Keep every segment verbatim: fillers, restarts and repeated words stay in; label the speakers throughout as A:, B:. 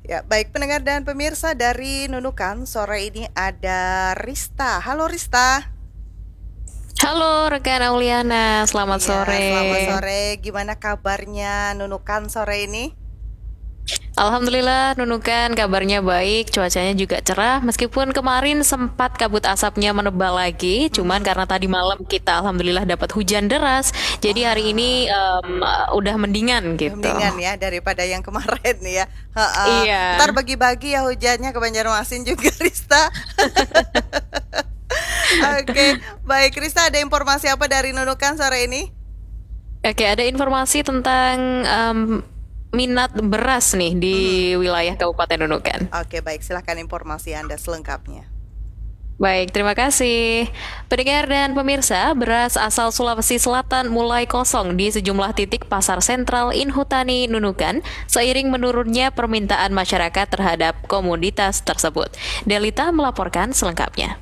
A: Ya, baik pendengar dan pemirsa dari Nunukan, sore ini ada Rista. Halo Rista.
B: Halo rekan Auliana, selamat
A: Iya,
B: sore.
A: selamat sore. Gimana kabarnya Nunukan sore ini?
B: Alhamdulillah Nunukan kabarnya baik, cuacanya juga cerah meskipun kemarin sempat kabut asapnya menebal lagi, cuman
A: Mm-mm.
B: karena tadi malam kita alhamdulillah dapat hujan deras, jadi hari ini
A: Wah,
B: em, udah mendingan
A: udah
B: gitu.
A: mendingan ya daripada yang kemarin nih ya. Heeh.
B: Iya.
A: Ntar bagi-bagi ya hujannya ke Banjarmasin juga Rista. Oke, baik Rista, ada informasi apa dari Nunukan sore ini?
B: Oke, ada informasi tentang em, minat beras nih di
A: Mhm.
B: wilayah Kabupaten Nunukan.
A: Oke, baik, silahkan informasi Anda selengkapnya.
B: Baik, terima kasih. Pendengar dan pemirsa, beras asal Sulawesi Selatan mulai kosong di sejumlah titik pasar sentral Inhutani Nunukan seiring menurunnya permintaan masyarakat terhadap komoditas tersebut. Delita melaporkan selengkapnya.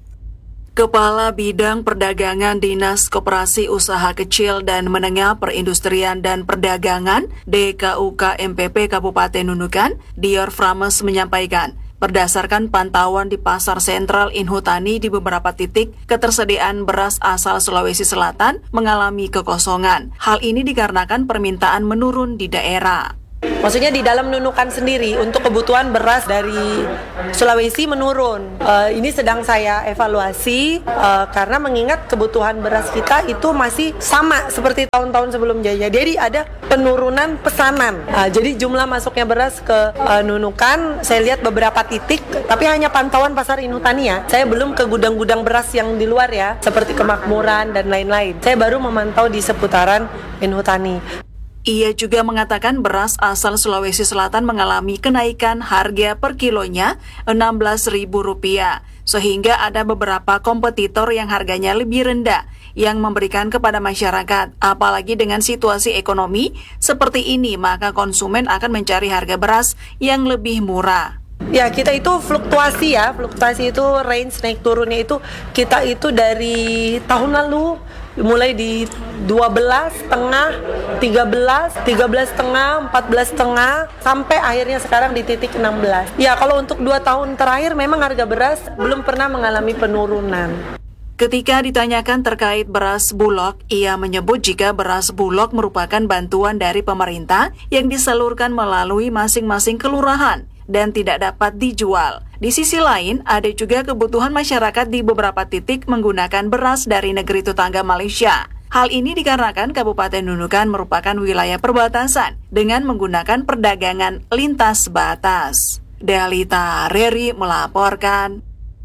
C: Kepala Bidang Perdagangan Dinas Koperasi Usaha Kecil dan Menengah Perindustrian dan Perdagangan D K U K M P P Kabupaten Nunukan, Dior Frames menyampaikan, berdasarkan pantauan di Pasar Sentral Inhutani di beberapa titik, ketersediaan beras asal Sulawesi Selatan mengalami kekosongan. Hal ini dikarenakan permintaan menurun di daerah.
D: Maksudnya di dalam Nunukan sendiri untuk kebutuhan beras dari Sulawesi menurun. Uh, ini sedang saya evaluasi uh, karena mengingat kebutuhan beras kita itu masih sama seperti tahun-tahun sebelumnya. Jadi ada penurunan pesanan. Uh, jadi jumlah masuknya beras ke uh, Nunukan saya lihat beberapa titik, tapi hanya pantauan pasar Inhutani ya. Saya belum ke gudang-gudang beras yang di luar ya, seperti Kemakmuran dan lain-lain. Saya baru memantau di seputaran Inhutani.
C: Ia juga mengatakan beras asal Sulawesi Selatan mengalami kenaikan harga per kilonya enam belas ribu rupiah, sehingga ada beberapa kompetitor yang harganya lebih rendah yang memberikan kepada masyarakat. Apalagi dengan situasi ekonomi seperti ini, maka konsumen akan mencari harga beras yang lebih murah.
D: Ya, kita itu fluktuasi ya, fluktuasi itu range naik turunnya itu kita itu dari tahun lalu mulai di dua belas setengah, tiga belas, tiga belas setengah, empat belas setengah sampai akhirnya sekarang di titik enam belas. Ya, kalau untuk dua tahun terakhir memang harga beras belum pernah mengalami penurunan.
C: Ketika ditanyakan terkait beras bulog, ia menyebut jika beras bulog merupakan bantuan dari pemerintah yang disalurkan melalui masing-masing kelurahan dan tidak dapat dijual. Di sisi lain, ada juga kebutuhan masyarakat di beberapa titik menggunakan beras dari negeri tetangga Malaysia. Hal ini dikarenakan Kabupaten Nunukan merupakan wilayah perbatasan dengan menggunakan perdagangan lintas batas. Delita Reri melaporkan.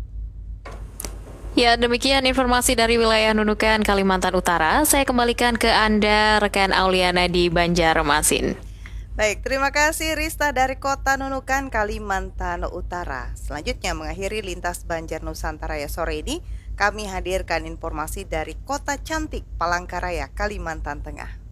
B: Ya, demikian informasi dari wilayah Nunukan, Kalimantan Utara. Saya kembalikan ke Anda, rekan Auliana di Banjarmasin.
A: Baik, terima kasih Rista dari Kota Nunukan, Kalimantan Utara. Selanjutnya mengakhiri lintas Banjar Nusantara ya sore ini, kami hadirkan informasi dari Kota Cantik, Palangkaraya, Kalimantan Tengah.